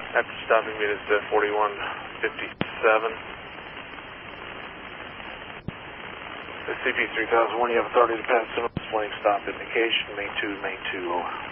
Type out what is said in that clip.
After stopping me is 4157. The CP3001, you have authority to pass similar flame stop indication, main 2, over.